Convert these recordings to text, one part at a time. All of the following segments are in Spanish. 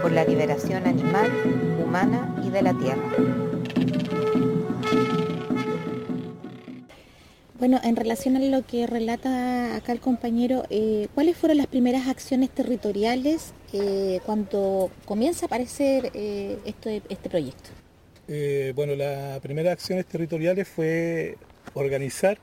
por la liberación animal, humana y de la tierra. Bueno, en relación a lo que relata acá el compañero, ¿cuáles fueron las primeras acciones territoriales cuando comienza a aparecer este proyecto? Bueno, las primeras acciones territoriales fue organizar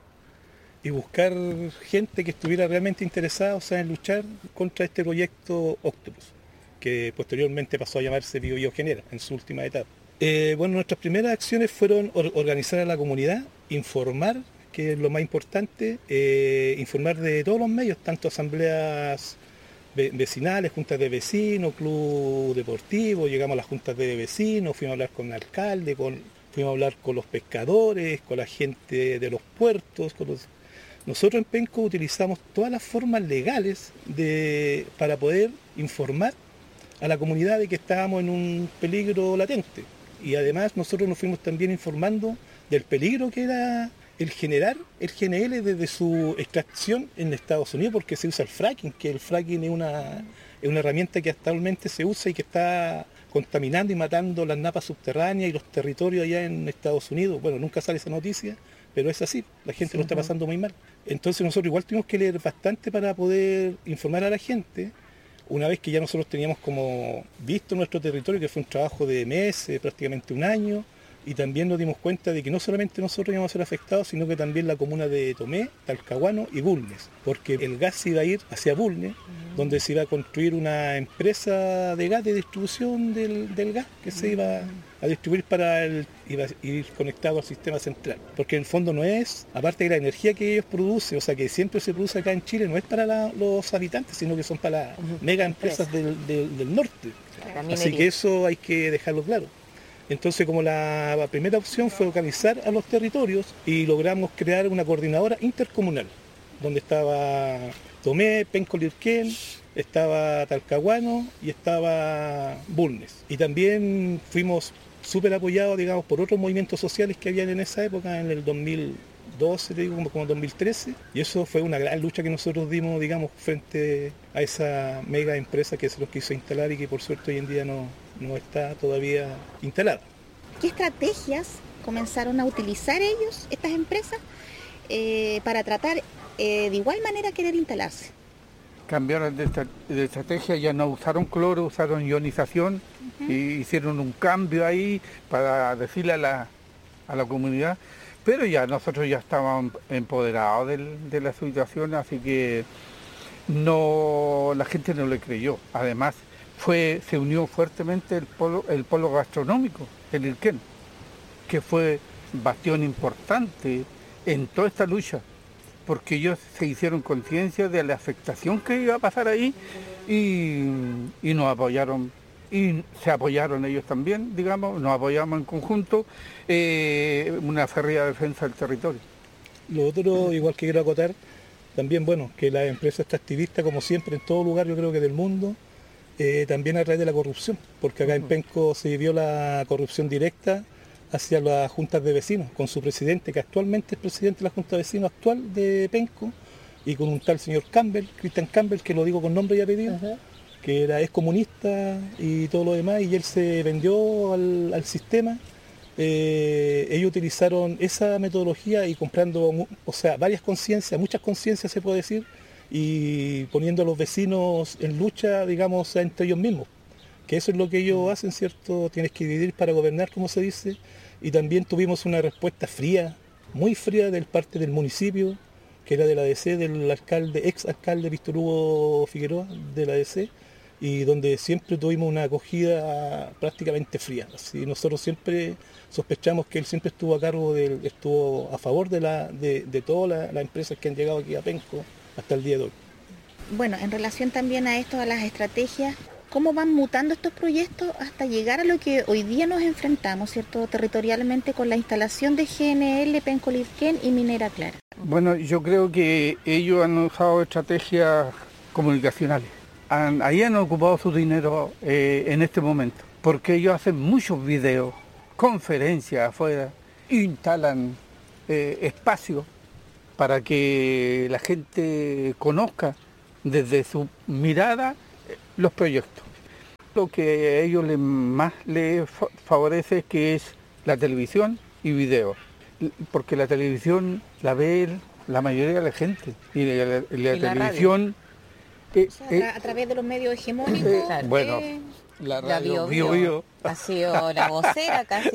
y buscar gente que estuviera realmente interesada, o sea, en luchar contra este proyecto Octopus, que posteriormente pasó a llamarse Biobiogenera en su última etapa. Bueno, nuestras primeras acciones fueron organizar a la comunidad, informar, que es lo más importante, informar de todos los medios, tanto asambleas vecinales, juntas de vecinos, club deportivo, llegamos a las juntas de vecinos, fuimos a hablar con el alcalde, fuimos a hablar con los pescadores, con la gente de los puertos, Nosotros en Penco utilizamos todas las formas legales para poder informar a la comunidad de que estábamos en un peligro latente. Y además nosotros nos fuimos también informando del peligro que era el generar el GNL desde su extracción en Estados Unidos, porque se usa el fracking, que el fracking es una herramienta que actualmente se usa y que está contaminando y matando las napas subterráneas y los territorios allá en Estados Unidos. Bueno, nunca sale esa noticia, pero es así, la gente lo está pasando muy mal. Entonces nosotros igual tuvimos que leer bastante para poder informar a la gente, una vez que ya nosotros teníamos como visto nuestro territorio, que fue un trabajo de meses, prácticamente un año, y también nos dimos cuenta de que no solamente nosotros íbamos a ser afectados, sino que también la comuna de Tomé, Talcahuano y Bulnes, porque el gas se iba a ir hacia Bulnes, donde se iba a construir una empresa de gas, de distribución del gas, que se iba a distribuir iba a ir conectado al sistema central. Porque en el fondo no es, aparte de la energía que ellos producen, o sea que siempre se produce acá en Chile, no es para los habitantes, sino que son para mega empresas del norte. Así que eso hay que dejarlo claro. Entonces, como la primera opción fue organizar a los territorios y logramos crear una coordinadora intercomunal, donde estaba Tomé, Penco Lirquén, estaba Talcahuano y estaba Bulnes. Y también fuimos súper apoyados, digamos, por otros movimientos sociales que habían en esa época, en el 2012, te digo, como 2013. Y eso fue una gran lucha que nosotros dimos, digamos, frente a esa mega empresa que se los quiso instalar y que por suerte hoy en día no está todavía instalada. ¿Qué estrategias comenzaron a utilizar ellos, estas empresas, para tratar de igual manera querer instalarse? Cambiaron de estrategia, ya no usaron cloro, usaron ionización y hicieron un cambio ahí para decirle a la comunidad, pero ya nosotros ya estábamos empoderados de la situación, así que la gente no le creyó. Además, se unió fuertemente el polo gastronómico, el Lirquén, que fue bastión importante en toda esta lucha, porque ellos se hicieron conciencia de la afectación que iba a pasar ahí y nos apoyaron, y se apoyaron ellos también, digamos, nos apoyamos en conjunto, una férrea defensa del territorio. Lo otro, igual que quiero acotar, también, bueno, que la empresa está activista, como siempre, en todo lugar, yo creo que del mundo, también a través de la corrupción, porque acá en Penco se vivió la corrupción directa hacia las juntas de vecinos, con su presidente, que actualmente es presidente de la junta de vecinos actual de Penco, y con un tal señor Campbell, Christian Campbell, que lo digo con nombre y apellido, que es comunista y todo lo demás, y él se vendió al sistema. Ellos utilizaron esa metodología y comprando, o sea, muchas conciencias se puede decir, y poniendo a los vecinos en lucha, digamos, entre ellos mismos. Que eso es lo que ellos hacen, ¿cierto? Tienes que dividir para gobernar, como se dice. Y también tuvimos una respuesta fría, muy fría, del parte del municipio, que era de la ADC, del ex alcalde Víctor Hugo Figueroa, de la ADC, y donde siempre tuvimos una acogida prácticamente fría. Así, nosotros siempre sospechamos que él siempre estuvo a cargo, estuvo a favor de todas las empresas que han llegado aquí a Penco hasta el día de hoy. Bueno, en relación también a esto, a las estrategias, ¿cómo van mutando estos proyectos hasta llegar a lo que hoy día nos enfrentamos, ¿cierto?, territorialmente, con la instalación de GNL, Penco Lirquén y Minera Clara? Bueno, yo creo que ellos han usado estrategias comunicacionales. Ahí han ocupado su dinero en este momento, porque ellos hacen muchos videos, conferencias afuera, instalan espacios para que la gente conozca desde su mirada los proyectos. lo que a ellos más les favorece, que es la televisión y video, porque la televisión la ve la mayoría de la gente, y la televisión... a través de los medios hegemónicos... Bueno, la radio Bio ha sido la vocera casi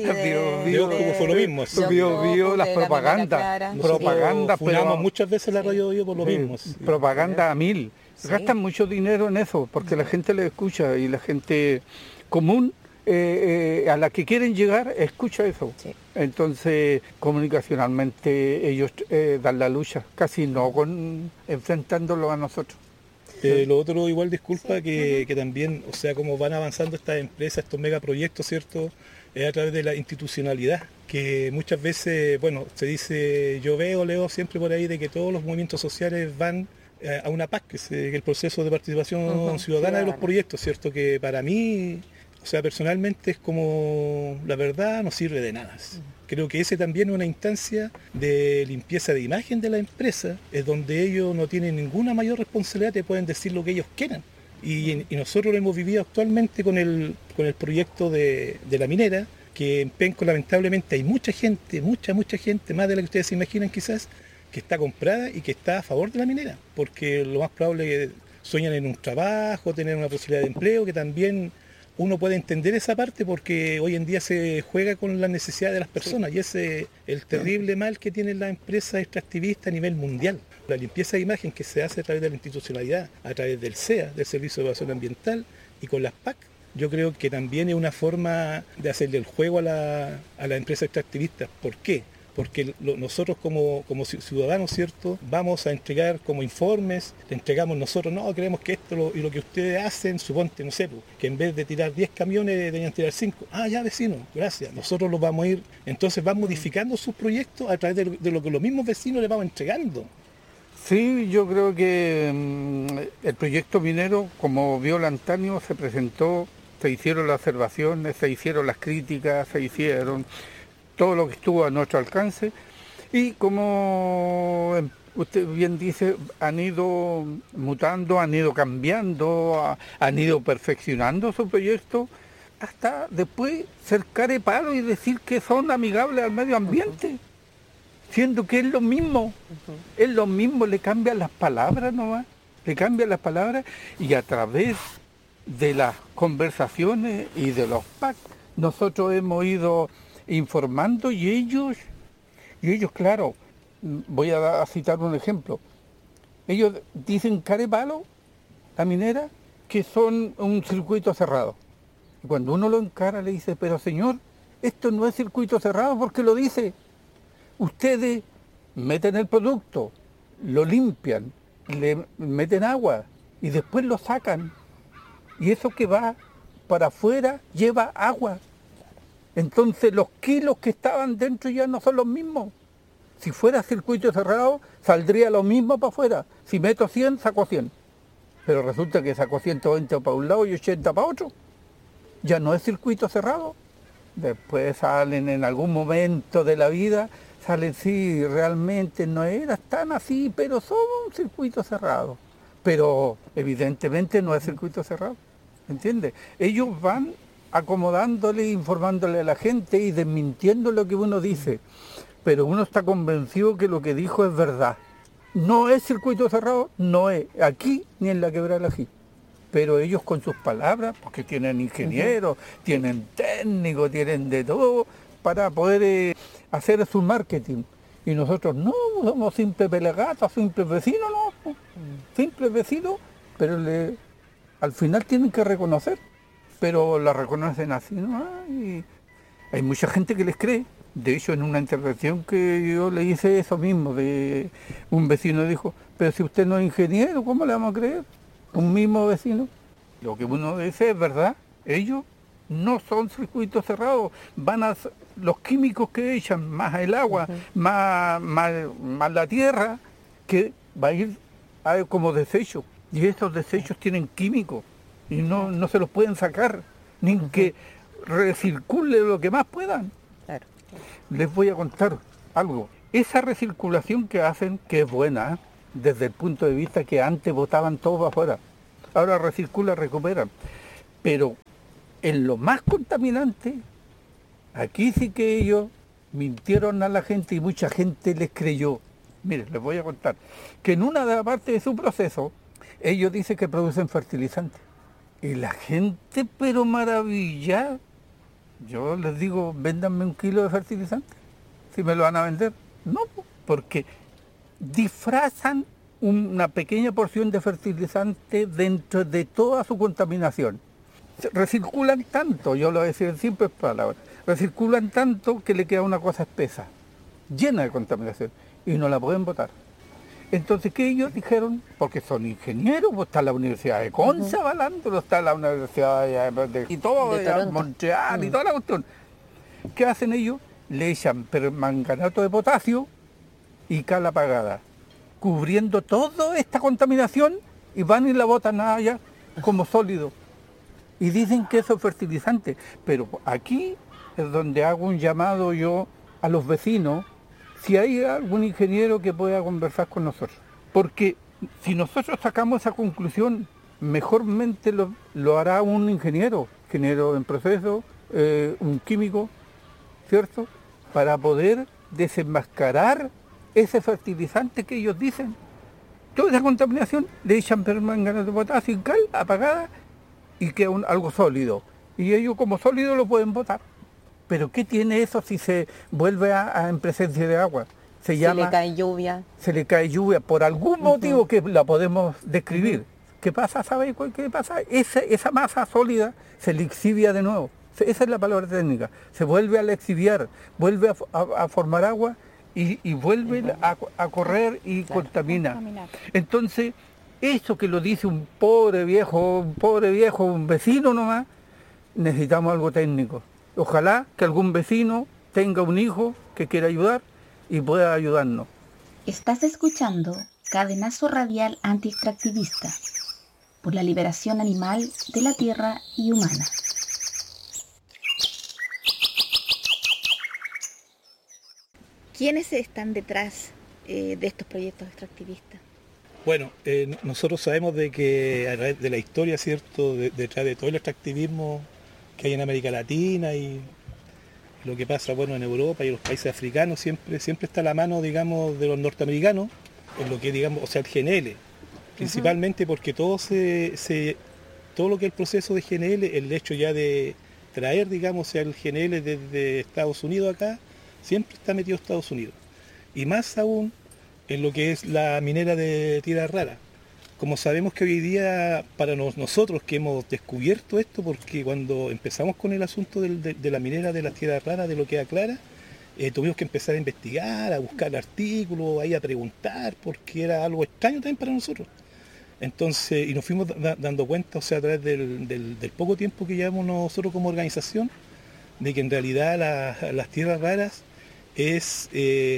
de fue lo mismo. Bio, las propagandas. Propagandas, pero muchas veces la radio Bio por lo mismo. Propaganda a mil. Sí. Gastan mucho dinero en eso, porque la gente le escucha, y la gente común a la que quieren llegar escucha eso. Sí. Entonces, comunicacionalmente ellos dan la lucha, casi no enfrentándolo a nosotros. Lo otro, igual, disculpa, que también, o sea, como van avanzando estas empresas, estos megaproyectos, ¿cierto? Es a través de la institucionalidad, que muchas veces, bueno, se dice, leo siempre por ahí de que todos los movimientos sociales van a una PAC, que es el proceso de participación ciudadana de los proyectos, ¿cierto? Que para mí, o sea, personalmente es como, la verdad, no sirve de nada. Creo que ese también es una instancia de limpieza de imagen de la empresa, es donde ellos no tienen ninguna mayor responsabilidad, te pueden decir lo que ellos quieran. Y nosotros lo hemos vivido actualmente con el proyecto de la minera, que en Penco lamentablemente hay mucha gente, mucha gente, más de la que ustedes se imaginan quizás, que está comprada y que está a favor de la minera, porque lo más probable es que sueñan en un trabajo, tener una posibilidad de empleo, que también uno puede entender esa parte, porque hoy en día se juega con las necesidades de las personas, y ese es el terrible mal que tienen las empresas extractivistas a nivel mundial. La limpieza de imagen que se hace a través de la institucionalidad, a través del SEA, del Servicio de Evaluación Ambiental, y con las PAC, yo creo que también es una forma de hacerle el juego a la empresa extractivista. ¿Por qué? Porque nosotros como ciudadanos, ¿cierto?, vamos a entregar como informes, le entregamos nosotros, no, creemos que esto y lo que ustedes hacen, suponte, no sé, que en vez de tirar 10 camiones deberían tirar 5. Ah, ya, vecino, gracias, nosotros los vamos a ir, entonces van modificando sus proyectos a través de lo que los mismos vecinos les vamos entregando. Sí, yo creo que el proyecto minero, como vio Antonio, se presentó, se hicieron las observaciones, se hicieron las críticas, se hicieron todo lo que estuvo a nuestro alcance, y como usted bien dice, han ido mutando, han ido cambiando, han ido perfeccionando su proyecto, hasta después ser carepalo y decir que son amigables al medio ambiente, siendo que es lo mismo, le cambian las palabras nomás, y a través de las conversaciones y de los PAC, nosotros hemos ido informando, y ellos, claro, voy a citar un ejemplo, ellos dicen carepalo, la minera, que son un circuito cerrado. Y cuando uno lo encara le dice, pero señor, esto no es circuito cerrado, porque lo dice. Ustedes meten el producto, lo limpian, le meten agua y después lo sacan. Y eso que va para afuera lleva agua. Entonces los kilos que estaban dentro ya no son los mismos. Si fuera circuito cerrado, saldría lo mismo para afuera. Si meto 100, saco 100. Pero resulta que saco 120 para un lado y 80 para otro. Ya no es circuito cerrado. Después salen en algún momento de la vida, salen, sí, realmente no era tan así, pero son un circuito cerrado. Pero evidentemente no es circuito cerrado. ¿Entiendes? Ellos van acomodándole, informándole a la gente y desmintiendo lo que uno dice. Pero uno está convencido que lo que dijo es verdad. No es circuito cerrado, no es aquí ni en la Quebrada Ají. Pero ellos con sus palabras, porque tienen ingenieros, tienen técnicos, tienen de todo para poder hacer su marketing. Y nosotros no, somos simples pelagatos, simples vecinos, no, simples vecinos, pero al final tienen que reconocer. Pero la reconocen así, ¿no? Y hay mucha gente que les cree. De hecho, en una intervención que yo le hice eso mismo, de un vecino dijo, pero si usted no es ingeniero, ¿cómo le vamos a creer? Un mismo vecino. Lo que uno dice es verdad, ellos no son circuitos cerrados, los químicos que echan, más el agua, más la tierra, que va a ir como desecho. Y esos desechos tienen químicos. Y no se los pueden sacar, ni que recircule lo que más puedan. Claro. Les voy a contar algo. Esa recirculación que hacen, que es buena, desde el punto de vista que antes botaban todo afuera, ahora recircula, recuperan. Pero en lo más contaminante, aquí sí que ellos mintieron a la gente y mucha gente les creyó. Miren, les voy a contar que en una de las partes de su proceso, ellos dicen que producen fertilizantes. Y la gente, pero maravilla, yo les digo, véndanme 1 kilo de fertilizante, si me lo van a vender. No, porque disfrazan una pequeña porción de fertilizante dentro de toda su contaminación. Recirculan tanto, yo lo voy a decir en simples palabras, recirculan tanto que le queda una cosa espesa, llena de contaminación, y no la pueden botar. Entonces, ¿qué ellos dijeron? Porque son ingenieros, pues está la Universidad de Conce avalándolo, está la Universidad y todo, de Montreal y toda la cuestión. ¿Qué hacen ellos? Le echan permanganato de potasio y cal apagada, cubriendo toda esta contaminación, y van y la botan allá como sólido. Y dicen que eso es fertilizante. Pero aquí es donde hago un llamado yo a los vecinos, si hay algún ingeniero que pueda conversar con nosotros. Porque si nosotros sacamos esa conclusión, mejormente lo hará un ingeniero en proceso, un químico, ¿cierto? Para poder desenmascarar ese fertilizante que ellos dicen. Toda esa contaminación le echan permanganato de potasio y cal apagada y queda algo sólido. Y ellos como sólido lo pueden botar. Pero ¿qué tiene eso si se vuelve en presencia de agua? Se le cae lluvia. Se le cae lluvia por algún motivo que la podemos describir. ¿Qué pasa? ¿Sabéis qué pasa? Esa masa sólida se lixivia de nuevo. Esa es la palabra técnica. Se vuelve a lixiviar, vuelve a formar agua y vuelve a correr y contamina. Entonces, eso que lo dice un pobre viejo, un vecino nomás, necesitamos algo técnico. Ojalá que algún vecino tenga un hijo que quiera ayudar y pueda ayudarnos. Estás escuchando Cadenazo Radial Antiextractivista por la liberación animal de la tierra y humana. ¿Quiénes están detrás de estos proyectos extractivistas? Bueno, nosotros sabemos de que a través de la historia, ¿cierto?, detrás de todo el extractivismo que hay en América Latina y lo que pasa, bueno, en Europa y en los países africanos, siempre está la mano, digamos, de los norteamericanos en lo que, digamos, o sea, el GNL, principalmente porque todo lo que es el proceso de GNL, el hecho ya de traer, digamos, o sea, el GNL desde Estados Unidos acá, siempre está metido Estados Unidos. Y más aún en lo que es la minera de tierra rara. Como sabemos que hoy día, para nosotros que hemos descubierto esto, porque cuando empezamos con el asunto de la minera de las tierras raras, de lo que aclara, tuvimos que empezar a investigar, a buscar artículos, ahí a preguntar, porque era algo extraño también para nosotros. Entonces, y nos fuimos dando cuenta, o sea, a través del poco tiempo que llevamos nosotros como organización, de que en realidad las tierras raras es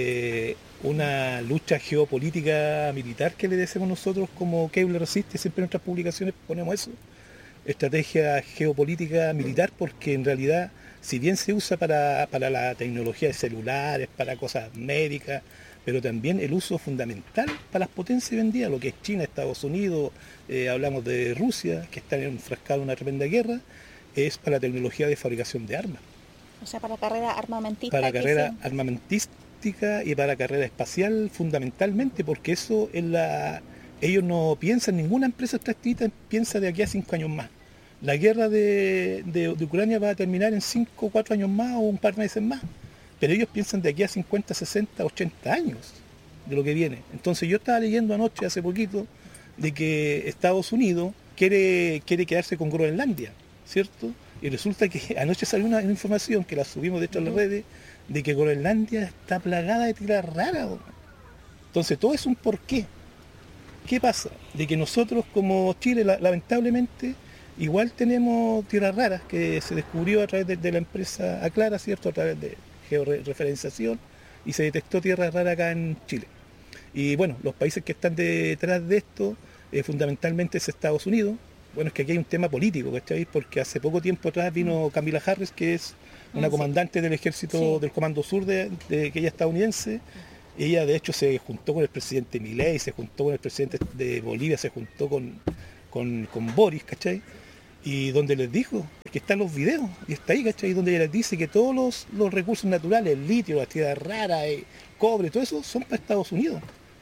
una lucha geopolítica militar que le decimos nosotros como Kevlar Resiste, siempre en nuestras publicaciones ponemos eso, estrategia geopolítica militar, porque en realidad, si bien se usa para la tecnología de celulares, para cosas médicas, pero también el uso fundamental para las potencias hoy en día, lo que es China, Estados Unidos, hablamos de Rusia, que están enfrascados en una tremenda guerra, es para la tecnología de fabricación de armas. O sea, para carrera armamentista. Para carrera armamentística y para carrera espacial fundamentalmente, porque eso es ellos no piensan, ninguna empresa extractivista piensa de aquí a 5 años más. La guerra de Ucrania va a terminar en 5 o 4 años más o un par de meses más, pero ellos piensan de aquí a 50, 60, 80 años de lo que viene. Entonces yo estaba leyendo anoche, hace poquito, de que Estados Unidos quiere quedarse con Groenlandia, ¿cierto? Y resulta que anoche salió una información que la subimos de hecho en las redes, de que Groenlandia está plagada de tierra rara. Entonces todo es un porqué. ¿Qué pasa? De que nosotros como Chile, lamentablemente, igual tenemos tierras raras que se descubrió a través de la empresa Aclara, ¿cierto? A través de georreferenciación, y se detectó tierra rara acá en Chile. Y bueno, los países que están detrás de esto, fundamentalmente es Estados Unidos. Bueno, es que aquí hay un tema político, ¿cachai? Porque hace poco tiempo atrás vino Kamala Harris, que es una comandante del ejército del Comando Sur, que ella es estadounidense. Ella, de hecho, se juntó con el presidente Milei, se juntó con el presidente de Bolivia, se juntó con Boris, ¿cachai? Y donde les dijo, que están los videos, y está ahí, ¿cachai? Donde les dice que todos los recursos naturales, el litio, las tierras raras, el cobre, todo eso, son para Estados Unidos.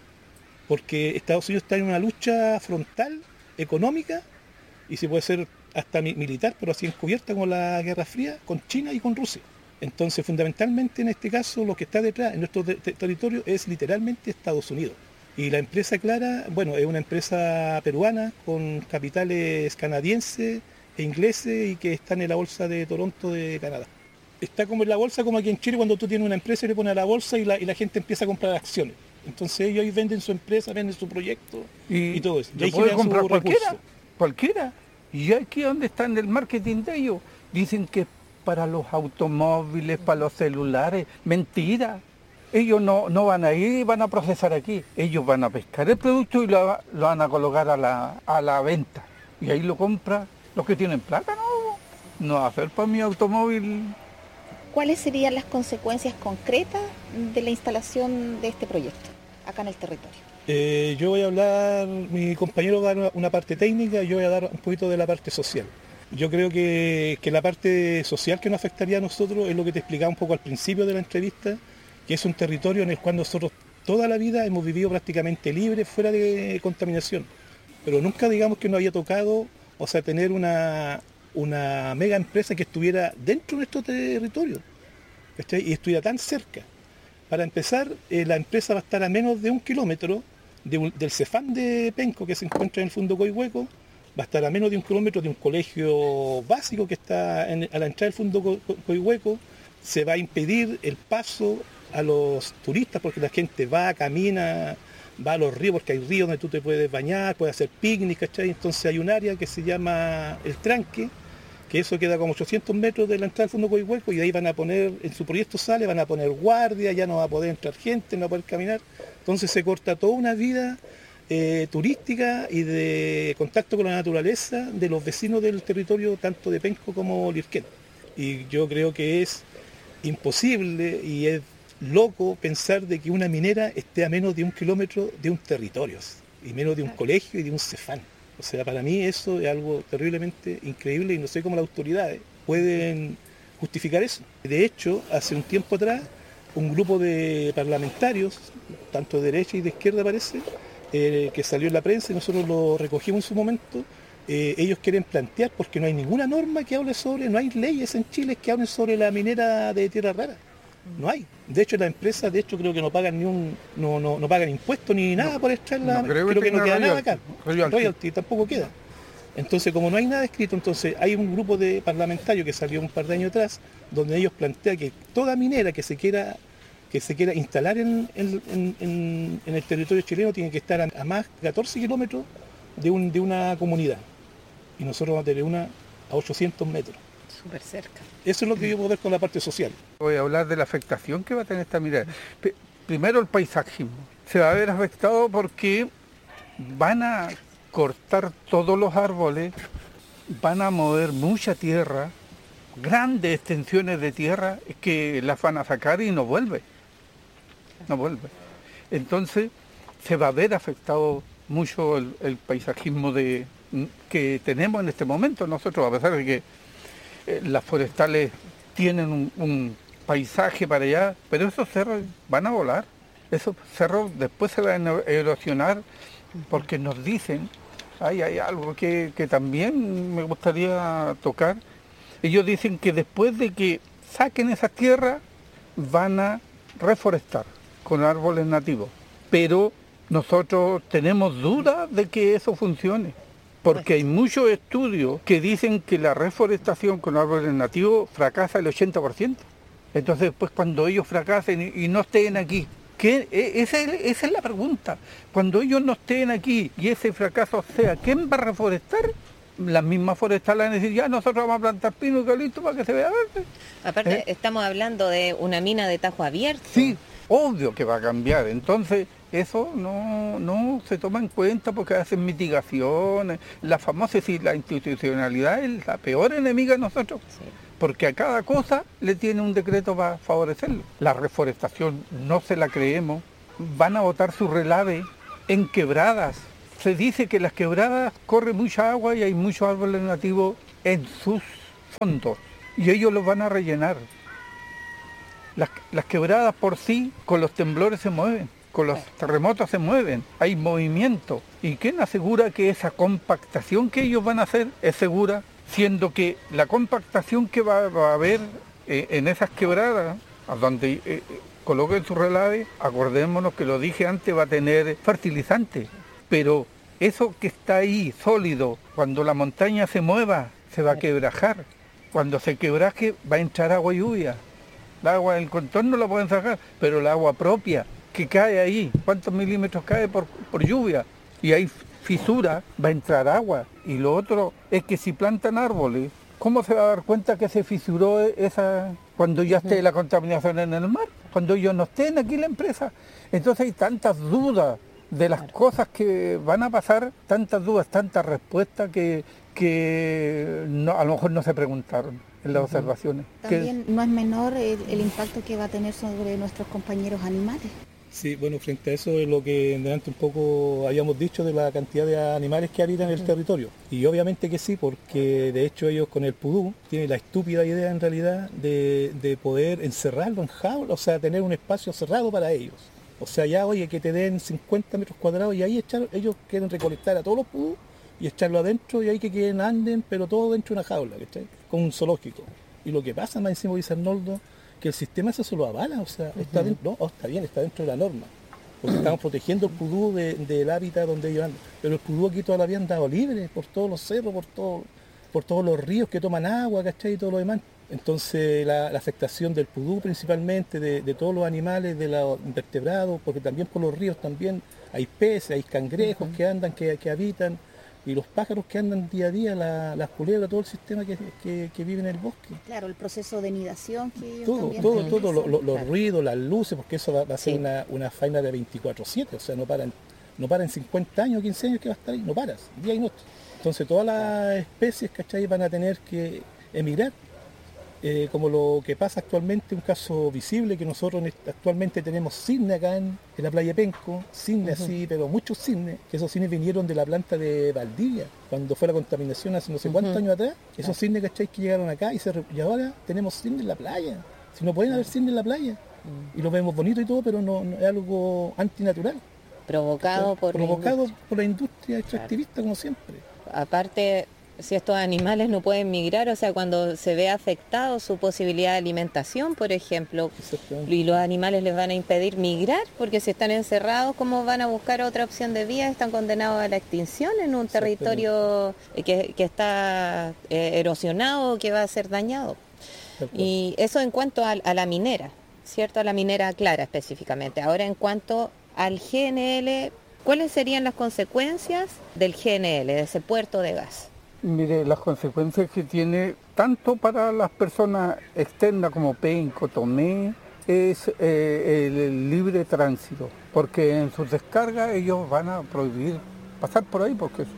Porque Estados Unidos está en una lucha frontal, económica, y se puede ser hasta militar, pero así encubierta como la Guerra Fría, con China y con Rusia. Entonces, fundamentalmente, en este caso, lo que está detrás, en nuestro territorio, es literalmente Estados Unidos. Y la empresa Clara, bueno, es una empresa peruana con capitales canadienses e ingleses y que están en la bolsa de Toronto de Canadá. Está como en la bolsa, como aquí en Chile, cuando tú tienes una empresa y le pones a la bolsa y la gente empieza a comprar acciones. Entonces ellos ahí venden su empresa, venden su proyecto y todo eso. Y ahí puede comprar cualquiera. Cualquiera. Y aquí donde está en el marketing de ellos, dicen que es para los automóviles, para los celulares. Mentira. Ellos no van a ir y van a procesar aquí. Ellos van a pescar el producto y lo van a colocar a la venta. Y ahí lo compra los que tienen plata, no va a hacer para mi automóvil. ¿Cuáles serían las consecuencias concretas de la instalación de este proyecto acá en el territorio? Yo voy a hablar, mi compañero va a dar una parte técnica y yo voy a dar un poquito de la parte social. Yo creo que la parte social que nos afectaría a nosotros es lo que te explicaba un poco al principio de la entrevista, que es un territorio en el cual nosotros toda la vida hemos vivido prácticamente libres, fuera de contaminación. Pero nunca digamos que nos había tocado, o sea, tener una mega empresa que estuviera dentro de nuestro territorio, ¿cachai? Y estuviera tan cerca. Para empezar, la empresa va a estar a menos de 1 kilómetro del Cefam de Penco, que se encuentra en el Fundo Coihueco, va a estar a menos de 1 kilómetro de un colegio básico que está a la entrada del Fundo Coihueco. Se va a impedir el paso a los turistas porque la gente va, camina, va a los ríos, porque hay ríos donde tú te puedes bañar, puedes hacer picnic, ¿cachai? Entonces hay un área que se llama El Tranque, que eso queda como 800 metros de la entrada del Fundo Coihueco, y ahí van a poner, en su proyecto sale, van a poner guardia, ya no va a poder entrar gente, no va a poder caminar. Entonces se corta toda una vida turística y de contacto con la naturaleza de los vecinos del territorio, tanto de Penco como Lirquén. Y yo creo que es imposible y es loco pensar de que una minera esté a menos de 1 kilómetro de un territorio y menos de un colegio y de un Cefam. O sea, para mí eso es algo terriblemente increíble y no sé cómo las autoridades pueden justificar eso. De hecho, hace un tiempo atrás, un grupo de parlamentarios, tanto de derecha y de izquierda parece, que salió en la prensa y nosotros lo recogimos en su momento, ellos quieren plantear, porque no hay ninguna norma que hable sobre, no hay leyes en Chile que hablen sobre la minera de tierra rara. No hay. De hecho, las empresas, creo que no pagan no pagan impuestos ni nada por extraerla. Creo que no queda nada acá. Royalty tampoco queda. Entonces, como no hay nada escrito, entonces hay un grupo de parlamentarios que salió un par de años atrás, donde ellos plantean que toda minera que se quiera instalar en el territorio chileno tiene que estar a más de 14 kilómetros de una comunidad. Y nosotros vamos a tener una a 800 metros. Súper cerca. Eso es lo que yo puedo ver con la parte social. Voy a hablar de la afectación que va a tener esta minera. Primero el paisajismo. Se va a ver afectado porque van a cortar todos los árboles, van a mover mucha tierra, grandes extensiones de tierra que las van a sacar y no vuelve. No vuelve. Entonces se va a ver afectado mucho el paisajismo que tenemos en este momento nosotros, a pesar de que las forestales tienen un paisaje para allá, pero esos cerros van a volar. Esos cerros después se van a erosionar porque nos dicen, hay algo que también me gustaría tocar. Ellos dicen que después de que saquen esas tierras van a reforestar con árboles nativos, pero nosotros tenemos dudas de que eso funcione, porque hay muchos estudios que dicen que la reforestación con árboles nativos fracasa el 80%. Entonces después cuando ellos fracasen y no estén aquí, esa es la pregunta, cuando ellos no estén aquí y ese fracaso sea, ¿quién va a reforestar? Las mismas forestales van a decir, ya nosotros vamos a plantar pino y eucalipto para que se vea verde. Aparte, estamos hablando de una mina de tajo abierto. Sí, obvio que va a cambiar. Entonces, eso no se toma en cuenta porque hacen mitigaciones. La famosa, la institucionalidad es la peor enemiga de nosotros. Sí. Porque a cada cosa le tiene un decreto para favorecerlo. La reforestación no se la creemos. Van a botar su relave en quebradas. Se dice que las quebradas corre mucha agua y hay muchos árboles nativos en sus fondos y ellos los van a rellenar. Las quebradas por sí, con los temblores se mueven, con los terremotos se mueven, hay movimiento. ¿Y quién asegura que esa compactación que ellos van a hacer es segura? Siendo que la compactación que va a haber en esas quebradas, a donde coloquen su relave, acordémonos que lo dije antes, va a tener fertilizante, pero eso que está ahí sólido, cuando la montaña se mueva, se va a quebrajar. Cuando se quebraje va a entrar agua y lluvia. El agua del contorno la pueden sacar, pero el agua propia que cae ahí, ¿cuántos milímetros cae por lluvia? Y hay fisura, va a entrar agua. Y lo otro es que si plantan árboles, ¿cómo se va a dar cuenta que se fisuró esa cuando ya esté la contaminación en el mar? Cuando ellos no estén aquí en la empresa. Entonces hay tantas dudas de las cosas que van a pasar, tantas dudas, tantas respuestas que no, a lo mejor no se preguntaron en las observaciones. También no es menor el impacto que va a tener sobre nuestros compañeros animales. Sí, bueno, frente a eso es lo que delante un poco habíamos dicho de la cantidad de animales que habitan en el territorio. Y obviamente que sí, porque de hecho ellos con el pudú tienen la estúpida idea en realidad de poder encerrarlo en jaula, o sea, tener un espacio cerrado para ellos. O sea, ya, oye, que te den 50 metros cuadrados y ahí ellos quieren recolectar a todos los pudú y echarlo adentro y ahí que queden anden, pero todo dentro de una jaula, ¿cachai? Con un zoológico. Y lo que pasa, más encima dice Arnoldo, que el sistema eso lo avala, o sea, está dentro, no, está bien, está dentro de la norma, porque estamos protegiendo el pudú del hábitat donde ellos andan, pero el pudú aquí toda la vida han dado libre, por todos los cerros, por todos los ríos que toman agua, ¿cachai? Y todo lo demás. Entonces la afectación del pudú principalmente, de todos los animales, de los invertebrados, porque también por los ríos también hay peces, hay cangrejos que andan, que habitan, y los pájaros que andan día a día, las culebras, todo el sistema que vive en el bosque. Claro, el proceso de nidación que ellos todo, los claro. ruidos, las luces, porque eso va a ser una faena de 24/7, o sea, no paran 50 años, 15 años que va a estar ahí, no paras, día y noche. Entonces todas las especies, ¿cachai?, van a tener que emigrar, como lo que pasa actualmente, un caso visible, que nosotros actualmente tenemos cisne acá en la playa Penco, cisne así, pero muchos cisnes, que esos cisnes vinieron de la planta de Valdivia, cuando fue la contaminación hace no sé cuántos años atrás, esos cisnes, ¿cachai?, que llegaron acá y ahora tenemos cisnes en la playa, si no pueden haber cisnes en la playa, y lo vemos bonito y todo, pero no es algo antinatural. Provocado por la industria extractivista, como siempre. Aparte, si estos animales no pueden migrar, o sea, cuando se ve afectado su posibilidad de alimentación, por ejemplo, y los animales les van a impedir migrar, porque si están encerrados, ¿cómo van a buscar otra opción de vida? Están condenados a la extinción en un territorio que está erosionado, que va a ser dañado. Y eso en cuanto a la minera, ¿cierto? A la minera clara específicamente. Ahora, en cuanto al GNL, ¿cuáles serían las consecuencias del GNL, de ese puerto de gas? Mire, las consecuencias que tiene tanto para las personas externas como Penco, Tomé, es el libre tránsito, porque en sus descargas ellos van a prohibir pasar por ahí porque es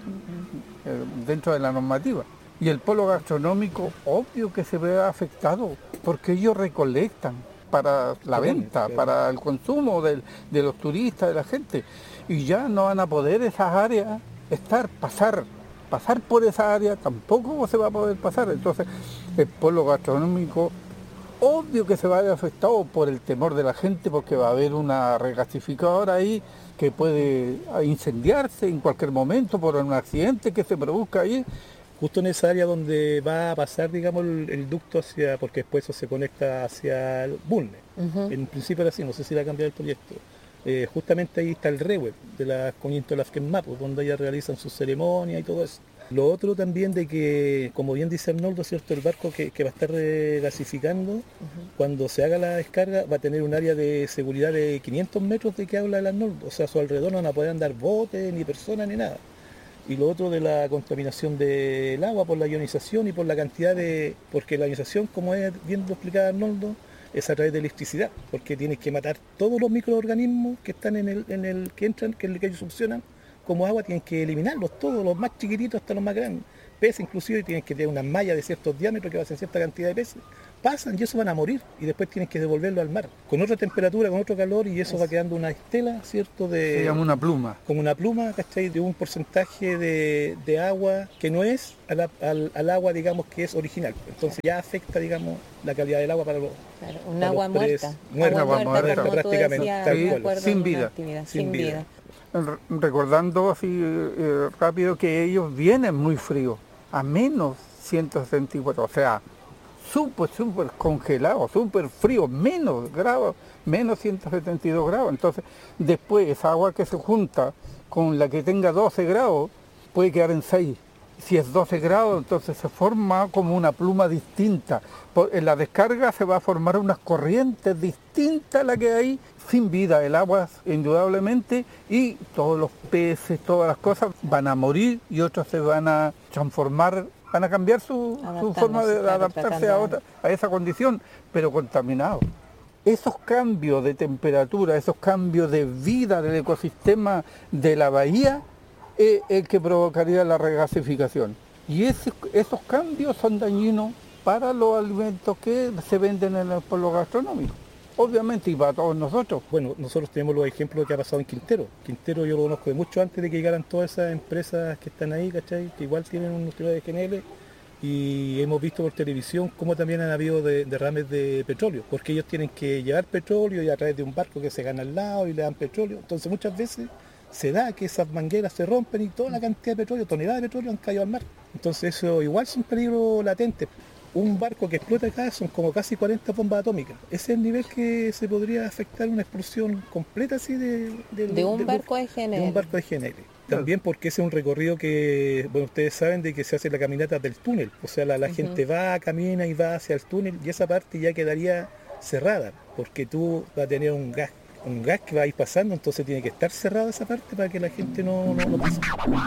dentro de la normativa. Y el polo gastronómico, obvio que se ve afectado, porque ellos recolectan para la venta, para el consumo de los turistas, de la gente, y ya no van a poder esas áreas pasar por esa área, tampoco se va a poder pasar. Entonces el polo gastronómico obvio que se va a ver afectado por el temor de la gente, porque va a haber una regasificadora ahí que puede incendiarse en cualquier momento por un accidente que se produzca ahí. Justo en esa área donde va a pasar, digamos, el ducto porque después eso se conecta hacia el Bulne. En principio era así, no sé si va a cambiar el proyecto. Justamente ahí está el REWEB de las Coñinto de las Quemapos, donde ellas realizan sus ceremonias y todo eso. Lo otro también de que, como bien dice Arnoldo, ¿cierto?, el barco que va a estar gasificando, cuando se haga la descarga, va a tener un área de seguridad de 500 metros de que habla el Arnoldo. O sea, a su alrededor no van a poder andar botes, ni personas, ni nada. Y lo otro de la contaminación del agua por la ionización y por la cantidad porque la ionización, como es bien lo explicaba Arnoldo, es a través de electricidad, porque tienes que matar todos los microorganismos que están en el que entran, que ellos succionan como agua, tienen que eliminarlos todos, los más chiquititos hasta los más grandes, peces inclusive tienen que tener una malla de ciertos diámetros que va a ser cierta cantidad de peces, pasan y eso van a morir y después tienen que devolverlo al mar, con otra temperatura, con otro calor y eso va quedando una estela, ¿cierto? Se llama una pluma. Como una pluma, ¿cachai? De un porcentaje de agua que no es al agua, digamos, que es original. Entonces ya afecta, digamos, la calidad del agua para los... Claro, un agua muerta. Agua muerta, como prácticamente, decías, tal me cual. acuerdo Sin de una vida. actividad, Sin sin vida. vida. Recordando así rápido que ellos vienen muy fríos, a menos 164, o sea, súper congelado, súper frío, menos grados, menos 172 grados. Entonces, después esa agua que se junta con la que tenga 12 grados puede quedar en 6. Si es 12 grados, entonces se forma como una pluma distinta. En la descarga se va a formar unas corrientes distintas a la que hay sin vida. El agua, indudablemente, y todos los peces, todas las cosas van a morir y otros se van a transformar, van a cambiar su forma de adaptarse a esa condición, pero contaminado. Esos cambios de temperatura, esos cambios de vida del ecosistema de la bahía, es el que provocaría la regasificación. Y esos cambios son dañinos para los alimentos que se venden en el pueblo gastronómico. Obviamente, y para todos nosotros. Bueno, nosotros tenemos los ejemplos que ha pasado en Quintero. Quintero yo lo conozco de mucho antes de que llegaran todas esas empresas que están ahí, ¿cachai? Que igual tienen unos de GNL. Y hemos visto por televisión cómo también han habido derrames de petróleo, porque ellos tienen que llevar petróleo y a través de un barco que se gana al lado y le dan petróleo. Entonces muchas veces se da que esas mangueras se rompen y toda la cantidad de petróleo, toneladas de petróleo han caído al mar. Entonces eso igual es un peligro latente. Un barco que explota acá son como casi 40 bombas atómicas. Ese es el nivel que se podría afectar una explosión completa así de un barco de GNL. De un barco de GNL. También porque ese es un recorrido que, bueno, ustedes saben de que se hace la caminata del túnel. O sea, la gente va, camina y va hacia el túnel y esa parte ya quedaría cerrada, porque tú vas a tener un gas que va a ir pasando, entonces tiene que estar cerrada esa parte para que la gente no pase.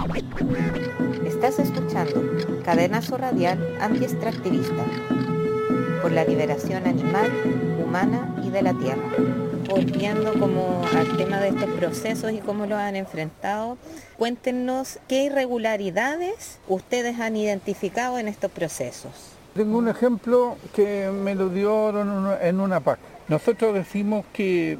Estás escuchando Cadenazo Radial Anti-Extractivista por la liberación animal, humana y de la tierra. Volviendo como al tema de estos procesos y cómo los han enfrentado, cuéntenos qué irregularidades ustedes han identificado en estos procesos. Tengo un ejemplo que me lo dieron en una PAC. Nosotros decimos que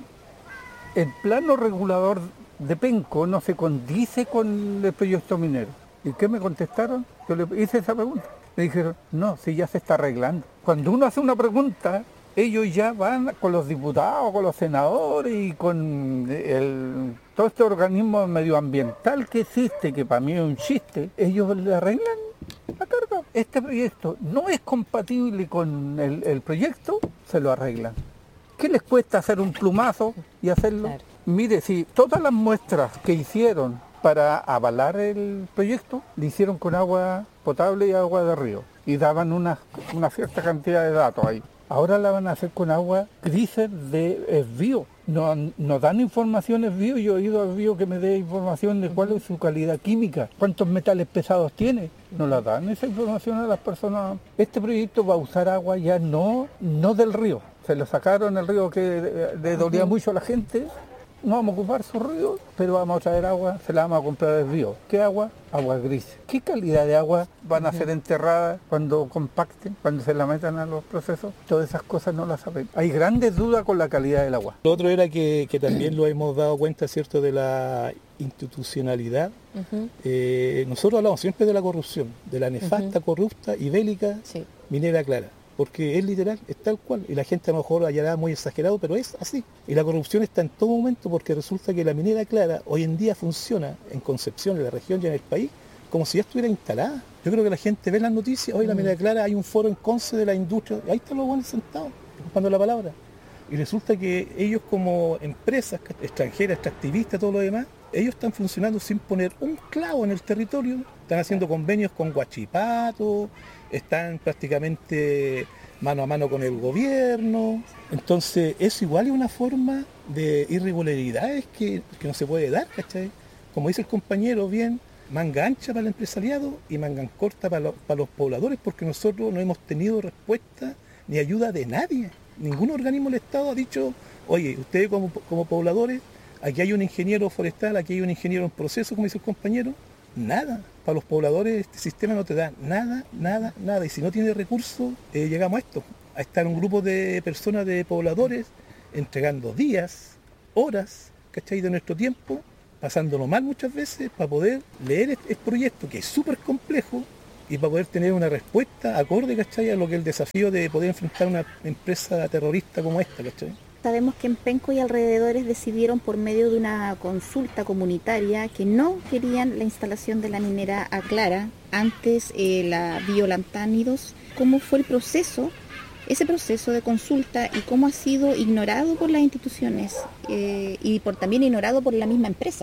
el plano regulador de Penco no se condice con el proyecto minero. ¿Y qué me contestaron? Yo le hice esa pregunta. Me dijeron, no, si ya se está arreglando. Cuando uno hace una pregunta, ellos ya van con los diputados, con los senadores y con todo este organismo medioambiental que existe, que para mí es un chiste, ellos le arreglan la carga. Este proyecto no es compatible con el proyecto, se lo arreglan. ¿Qué les cuesta hacer un plumazo y hacerlo? Claro. Mire, si todas las muestras que hicieron para avalar el proyecto, lo hicieron con agua potable y agua de río. Y daban una cierta cantidad de datos ahí. Ahora la van a hacer con agua grises de esvío. No dan información esvío. Yo he ido a esvío que me dé información de cuál es su calidad química, cuántos metales pesados tiene. No la dan esa información a las personas. Este proyecto va a usar agua ya no del río. Se lo sacaron el río que le dolía mucho a la gente. No vamos a ocupar su río, pero vamos a traer agua, se la vamos a comprar del río. ¿Qué agua? Agua gris. ¿Qué calidad de agua van a ser enterradas cuando compacten, cuando se la metan a los procesos? Todas esas cosas no las saben. Hay grandes dudas con la calidad del agua. Lo otro era que también lo hemos dado cuenta, ¿cierto?, de la institucionalidad. Nosotros hablamos siempre de la corrupción, de la nefasta, corrupta y bélica minera clara. Porque es literal, es tal cual, y la gente a lo mejor hallará muy exagerado, pero es así. Y la corrupción está en todo momento porque resulta que la minera clara hoy en día funciona en Concepción, en la región y en el país, como si ya estuviera instalada. Yo creo que la gente ve las noticias, hoy la minera clara, hay un foro en Conce de la industria, y ahí están los buenos sentados, ocupando la palabra. Y resulta que ellos como empresas extranjeras, extractivistas, todo lo demás, ellos están funcionando sin poner un clavo en el territorio, están haciendo convenios con Huachipato, están prácticamente mano a mano con el gobierno. Entonces eso igual es una forma de irregularidades que no se puede dar, ¿cachai? Como dice el compañero bien, manga ancha para el empresariado y manga corta para los pobladores, porque nosotros no hemos tenido respuesta ni ayuda de nadie. Ningún organismo del Estado ha dicho, oye, ustedes como pobladores, aquí hay un ingeniero forestal, aquí hay un ingeniero en proceso, como dice el compañero. Nada. para los pobladores este sistema no te da nada, nada, nada. Y si no tienes recursos, llegamos a esto, a estar un grupo de personas, de pobladores, entregando días, horas, ¿cachai? De nuestro tiempo, pasándolo mal muchas veces, para poder leer este proyecto, que es súper complejo, y para poder tener una respuesta acorde, ¿cachai? A lo que es el desafío de poder enfrentar una empresa terrorista como esta, ¿cachai? Sabemos que en Penco y alrededores decidieron por medio de una consulta comunitaria que no querían la instalación de la minera Aclara, antes la Biolantánidos. ¿Cómo fue el proceso, ese proceso de consulta, y cómo ha sido ignorado por las instituciones y también ignorado por la misma empresa?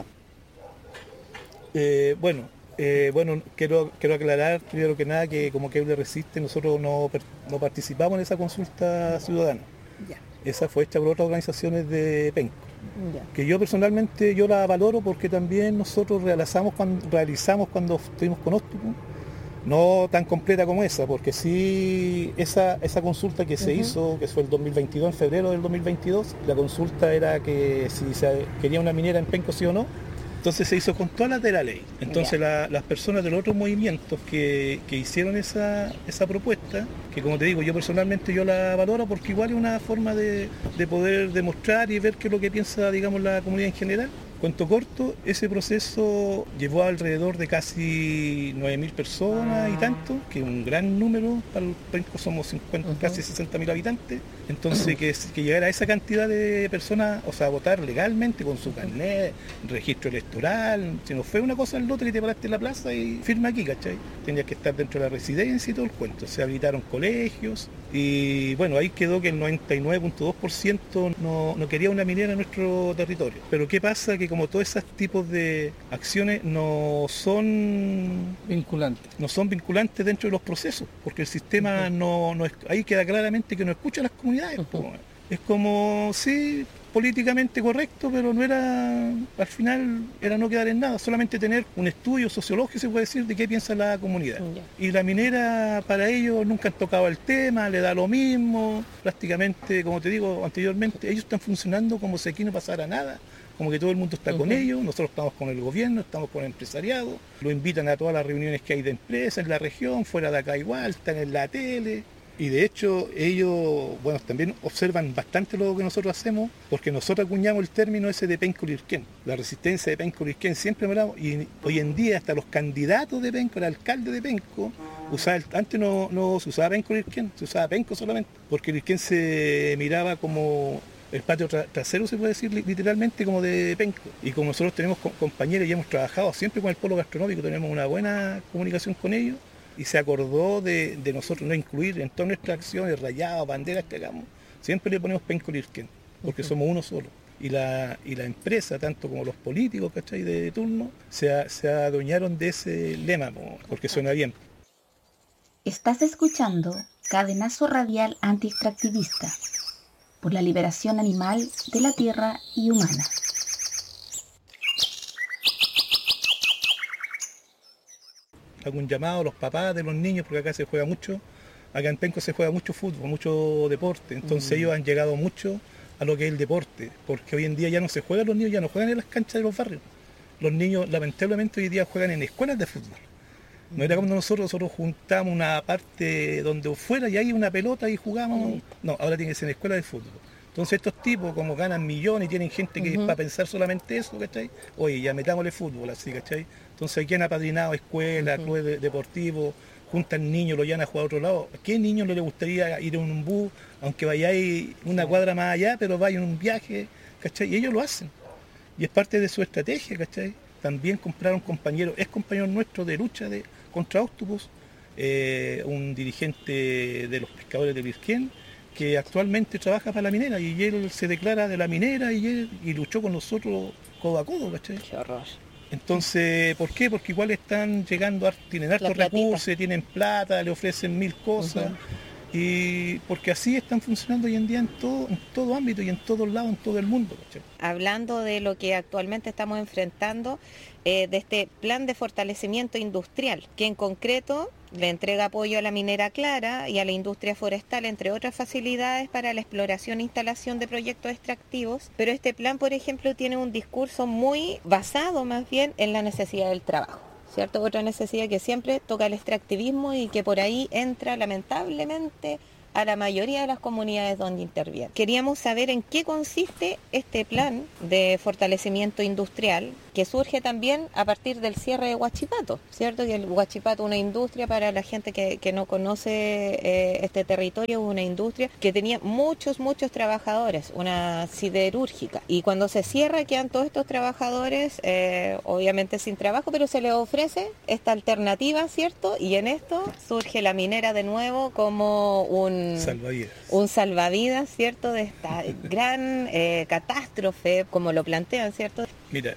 Bueno, quiero aclarar primero que nada que como Queble Resiste nosotros no participamos en esa consulta ciudadana. Ya. Esa fue hecha por otras organizaciones de Penco, que yo personalmente la valoro porque también nosotros realizamos cuando estuvimos con Octopus, no tan completa como esa, porque sí esa consulta que se hizo, que fue el 2022, en febrero del 2022, la consulta era que si se quería una minera en Penco sí o no. Entonces se hizo con todas las de la ley. Entonces las personas de los otros movimientos que hicieron esa propuesta, que como te digo, yo personalmente la valoro porque igual es una forma de poder demostrar y ver qué es lo que piensa, digamos, la comunidad en general. Cuento corto, ese proceso llevó alrededor de casi 9.000 personas y tanto, que es un gran número, para el Penco somos casi 60.000 habitantes, entonces que llegara a esa cantidad de personas, o sea, a votar legalmente con su carnet, registro electoral, si no fue una cosa al otro que te paraste en la plaza y firma aquí, ¿cachai? Tenías que estar dentro de la residencia y todo el cuento, se habilitaron colegios y bueno, ahí quedó que el 99.2% no quería una minera en nuestro territorio. Pero ¿qué pasa? Que como todos esos tipos de acciones no son vinculantes dentro de los procesos, porque el sistema ahí queda claramente que no escucha a las comunidades. Es como, sí, políticamente correcto, pero al final era no quedar en nada, solamente tener un estudio sociológico, se puede decir, de qué piensa la comunidad. Y la minera, para ellos, nunca han tocado el tema, le da lo mismo, prácticamente, como te digo anteriormente, ellos están funcionando como si aquí no pasara nada, como que todo el mundo está con ellos, nosotros estamos con el gobierno, estamos con el empresariado, lo invitan a todas las reuniones que hay de empresas en la región, fuera de acá igual, están en la tele. Y de hecho ellos, bueno, también observan bastante lo que nosotros hacemos, porque nosotros acuñamos el término ese de Penco Lirquén. La resistencia de Penco Lirquén siempre hablamos, y hoy en día hasta los candidatos de Penco, el alcalde de Penco, antes no se usaba Penco Lirquén, se usaba Penco solamente, porque Lirquén se miraba como el patio trasero, se puede decir literalmente, como de Penco. Y como nosotros tenemos compañeros y hemos trabajado siempre con el polo gastronómico, tenemos una buena comunicación con ellos, y se acordó de nosotros no incluir en todas nuestras acciones, rayados, banderas que hagamos, siempre le ponemos Penco Lirquén, porque somos uno solo. Y la empresa, tanto como los políticos, ¿cachai?, de turno, se adueñaron de ese lema, porque suena bien. Estás escuchando Cadenazo Radial Antiextractivista, por la liberación animal de la tierra y humana. Hago un llamado a los papás de los niños, porque acá se juega mucho, acá en Penco se juega mucho fútbol, mucho deporte, entonces ellos han llegado mucho a lo que es el deporte, porque hoy en día ya no se juega, los niños ya no juegan en las canchas de los barrios, los niños lamentablemente hoy día juegan en escuelas de fútbol. No era como nosotros juntamos una parte donde fuera y hay una pelota y jugamos, no, ahora tiene que ser en escuela de fútbol. Entonces estos tipos, como ganan millones y tienen gente que es para pensar solamente eso, ¿cachai? Oye, ya metámosle fútbol así, ¿cachai? Entonces aquí han apadrinado escuelas, clubes deportivos, juntan niños, lo llevan a jugar a otro lado. ¿A qué niño no le gustaría ir en un bus, aunque vayáis una cuadra más allá, pero vaya en un viaje, ¿cachai? Y ellos lo hacen. Y es parte de su estrategia, ¿cachai? También compraron es compañero nuestro de lucha contra Octopus, un dirigente de los pescadores de Lirquén, que actualmente trabaja para la minera, y él se declara de la minera y luchó con nosotros codo a codo, ¿cachai? Qué horror. Entonces, ¿por qué? Porque igual están llegando, tienen hartos recursos, tienen plata, le ofrecen 1000 cosas, y porque así están funcionando hoy en día en todo ámbito y en todos lados, en todo el mundo, ¿cachai? Hablando de lo que actualmente estamos enfrentando, de este plan de fortalecimiento industrial, que en concreto le entrega apoyo a la minera Aclara y a la industria forestal, entre otras facilidades para la exploración e instalación de proyectos extractivos, pero este plan, por ejemplo, tiene un discurso muy basado más bien en la necesidad del trabajo. ¿cierto? Otra necesidad que siempre toca el extractivismo y que por ahí entra lamentablemente a la mayoría de las comunidades donde interviene. Queríamos saber en qué consiste este plan de fortalecimiento industrial que surge también a partir del cierre de Huachipato, ¿cierto? Que el Huachipato es una industria, para la gente que no conoce este territorio, una industria que tenía muchos trabajadores, una siderúrgica. Y cuando se cierra quedan todos estos trabajadores, obviamente sin trabajo, pero se les ofrece esta alternativa, ¿cierto? Y en esto surge la minera de nuevo como un salvavidas, ¿cierto? De esta gran catástrofe, como lo plantean, ¿cierto? Mira,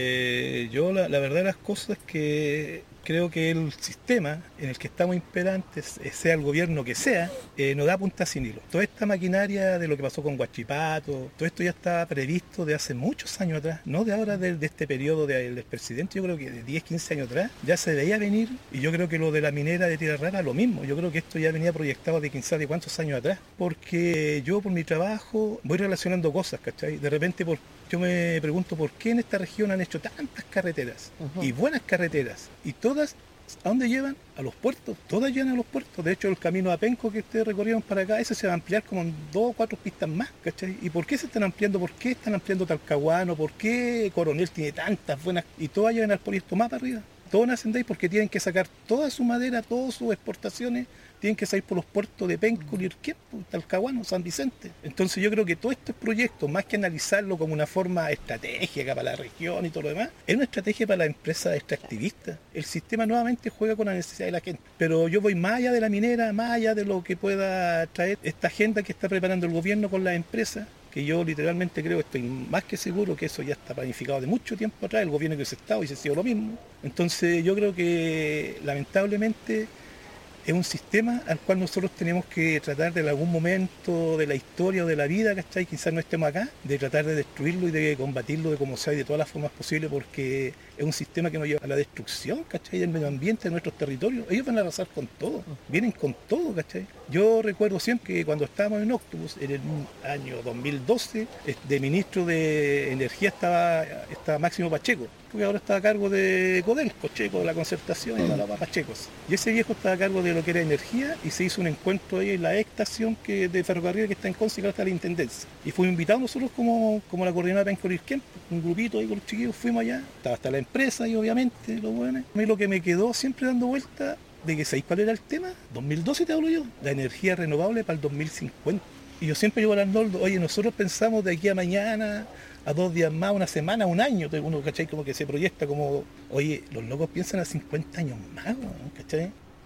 yo la verdad de las cosas es que creo que el sistema en el que estamos imperantes, sea el gobierno que sea, nos da punta sin hilo. Toda esta maquinaria de lo que pasó con Huachipato, todo esto ya estaba previsto de hace muchos años atrás, no de ahora de este periodo del presidente, yo creo que de 10, 15 años atrás ya se veía venir, y yo creo que lo de la minera de Tierra Rara lo mismo. Yo creo que esto ya venía proyectado de quién sabe cuántos años atrás, porque yo por mi trabajo voy relacionando cosas, ¿cachai? De repente yo me pregunto por qué en esta región han hecho tantas carreteras, y buenas carreteras, y todas, ¿a dónde llevan? A los puertos, todas llevan a los puertos. De hecho, el camino a Penco que ustedes recorrieron para acá, ese se va a ampliar como en 2 o 4 pistas más, ¿cachai? ¿Y por qué se están ampliando? ¿Por qué están ampliando Talcahuano? ¿Por qué Coronel tiene tantas buenas? Y todas llevan al proyecto más para arriba. Todos nacen de ahí porque tienen que sacar toda su madera, todas sus exportaciones, tienen que salir por los puertos de Penco, Lirquén, Talcahuano, San Vicente. Entonces yo creo que todos estos proyectos, más que analizarlo como una forma estratégica para la región y todo lo demás, es una estrategia para la empresa extractivista. El sistema nuevamente juega con la necesidad de la gente. Pero yo voy más allá de la minera, más allá de lo que pueda traer esta agenda que está preparando el gobierno con las empresas, que yo literalmente creo, estoy más que seguro que eso ya está planificado de mucho tiempo atrás. El gobierno que hubiese estado y se ha sido lo mismo. Entonces yo creo que lamentablemente es un sistema al cual nosotros tenemos que tratar de en algún momento de la historia o de la vida, ¿cachai? Quizás no estemos acá, de tratar de destruirlo y de combatirlo de como sea y de todas las formas posibles, porque es un sistema que nos lleva a la destrucción, ¿cachai? Del medio ambiente, de nuestros territorios. Ellos van a arrasar con todo, vienen con todo, ¿cachai? Yo recuerdo siempre que cuando estábamos en Octopus, en el año 2012, de ministro de Energía estaba Máximo Pacheco, porque ahora está a cargo de Codel, Pacheco, de la concertación y de los Pachecos. Y ese viejo está a cargo de lo que era energía, y se hizo un encuentro ahí en la estación de ferrocarril que está en Conce, que ahora está la Intendencia. Y fuimos invitados nosotros como la coordinadora de Penco-Lirquén, un grupito ahí con los chiquillos, fuimos allá, estaba hasta la empresa y obviamente los buenos. A mí lo que me quedó siempre dando vuelta, de que ¿sabéis cuál era el tema? 2012 te hablo yo, la energía renovable para el 2050. Y yo siempre digo al Arnoldo, oye, nosotros pensamos de aquí a mañana, a 2 días más, una semana, un año, uno, ¿cachai? Como que se proyecta como, oye, los locos piensan a 50 años más, ¿cachai?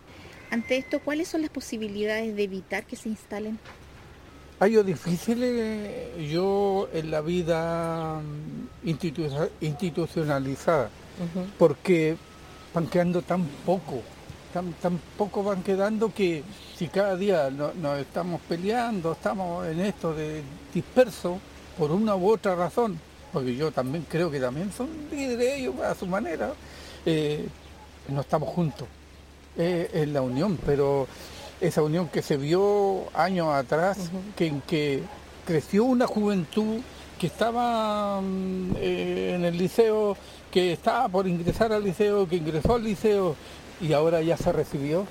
Ante esto, ¿cuáles son las posibilidades de evitar que se instalen? Hay lo difícil yo en la vida institucionalizada, porque van quedando tan poco van quedando, que si cada día nos estamos peleando, estamos en esto de dispersos por una u otra razón, porque yo también creo que también son líderes ellos a su manera, no estamos juntos en la unión, pero esa unión que se vio años atrás, que creció una juventud que estaba en el liceo, que estaba por ingresar al liceo, que ingresó al liceo y ahora ya se recibió.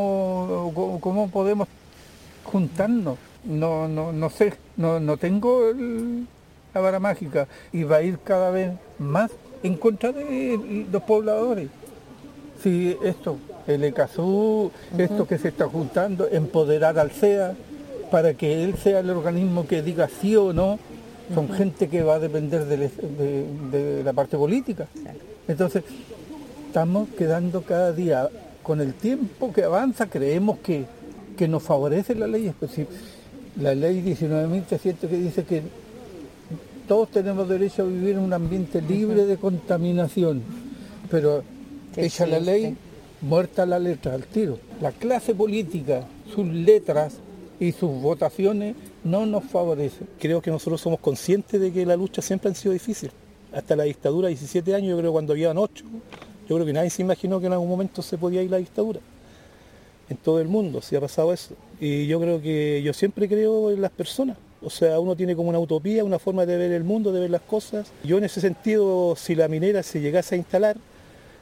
¿Cómo podemos juntarnos? No sé, no tengo la vara mágica, y va a ir cada vez más en contra de los pobladores. Si el ECASU, esto que se está juntando, empoderar al CEA para que él sea el organismo que diga sí o no, son gente que va a depender de la parte política. Entonces, estamos quedando cada día, con el tiempo que avanza, creemos que nos favorece la ley. Pues si la ley 19.300 que dice que todos tenemos derecho a vivir en un ambiente libre de contaminación, pero hecha la ley, muerta la letra, al tiro. La clase política, sus letras y sus votaciones no nos favorecen. Creo que nosotros somos conscientes de que la lucha siempre ha sido difícil. Hasta la dictadura, 17 años, yo creo cuando habían 8, yo creo que nadie se imaginó que en algún momento se podía ir la dictadura. En todo el mundo sí ha pasado eso. Y yo siempre creo en las personas. O sea, uno tiene como una utopía, una forma de ver el mundo, de ver las cosas. Yo en ese sentido, si la minera se llegase a instalar,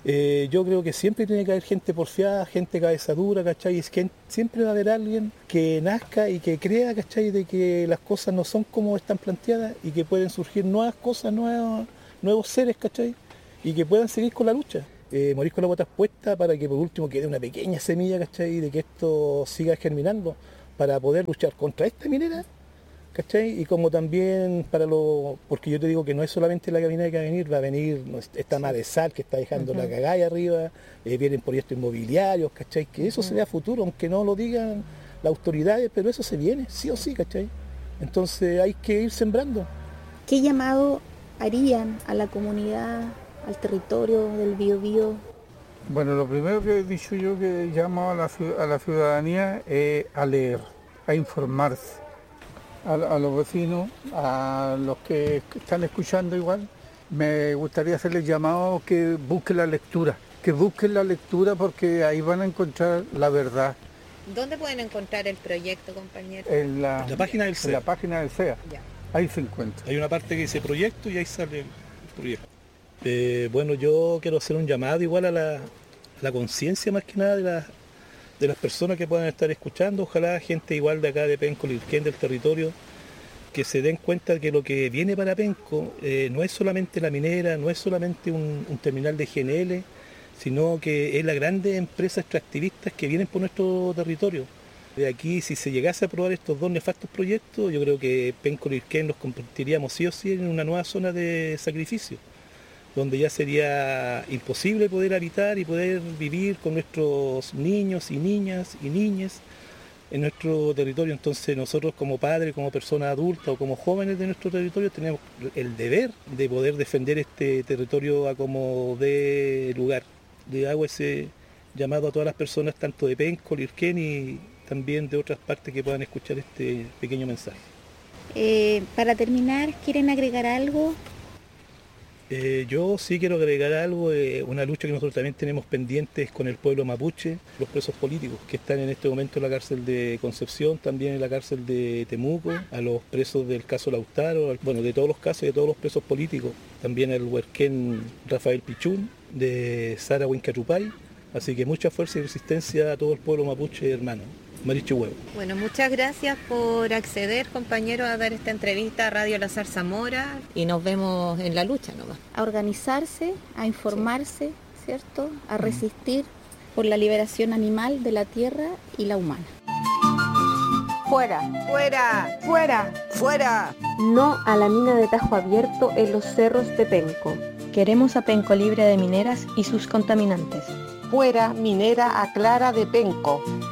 Yo creo que siempre tiene que haber gente porfiada, gente cabeza dura, ¿cachai? Siempre va a haber alguien que nazca y que crea, ¿cachai? De que las cosas no son como están planteadas y que pueden surgir nuevas cosas, nuevos seres, ¿cachai? Y que puedan seguir con la lucha. Morir con las botas puestas para que por último quede una pequeña semilla, ¿cachai? De que esto siga germinando para poder luchar contra esta minera, ¿cachai? Y como también porque yo te digo que no es solamente la minera que va a venir esta mar de sal que está dejando la cagada ahí arriba, vienen proyectos inmobiliarios, ¿cachai? Que eso se ve a futuro, aunque no lo digan las autoridades, pero eso se viene, sí o sí, ¿cachai? Entonces hay que ir sembrando. ¿Qué llamado harían a la comunidad, al territorio del Biobío? Bueno, lo primero que he dicho yo que llamo a la ciudadanía es a leer, a informarse. A los vecinos, a los que están escuchando igual, me gustaría hacerles llamado que busquen la lectura porque ahí van a encontrar la verdad. ¿Dónde pueden encontrar el proyecto, compañero? En la página del CEA. En la página del CEA. Ya. Ahí se encuentra. Hay una parte que dice proyecto y ahí sale el proyecto. Bueno, yo quiero hacer un llamado igual a la conciencia más que nada de las personas que puedan estar escuchando, ojalá gente igual de acá de Penco, Lirquén, del territorio, que se den cuenta que lo que viene para Penco no es solamente la minera, no es solamente un terminal de GNL, sino que es las grandes empresas extractivistas que vienen por nuestro territorio. De aquí, si se llegase a aprobar estos dos nefastos proyectos, yo creo que Penco, Lirquén los convertiríamos sí o sí en una nueva zona de sacrificio, donde ya sería imposible poder habitar y poder vivir con nuestros niños y niñas y niñas en nuestro territorio. Entonces nosotros como padres, como personas adultas o como jóvenes de nuestro territorio tenemos el deber de poder defender este territorio a como dé lugar. Le hago ese llamado a todas las personas, tanto de Penco, Lirquén y también de otras partes que puedan escuchar este pequeño mensaje. Para terminar, ¿quieren agregar algo? Yo sí quiero agregar algo, una lucha que nosotros también tenemos pendientes con el pueblo mapuche, los presos políticos que están en este momento en la cárcel de Concepción, también en la cárcel de Temuco, a los presos del caso Lautaro, bueno, de todos los casos y de todos los presos políticos, también al huerquén Rafael Pichún, de Sara Huincatupay, así que mucha fuerza y resistencia a todo el pueblo mapuche hermano. Marichu Huevo. Bueno, muchas gracias por acceder, compañero, a dar esta entrevista a Radio La Zarzamora y nos vemos en la lucha nomás. A organizarse, a informarse, ¿cierto? A resistir por la liberación animal de la tierra y la humana. Fuera, fuera, fuera, fuera. No a la mina de Tajo Abierto en los cerros de Penco. Queremos a Penco libre de mineras y sus contaminantes. Fuera minera a Clara de Penco.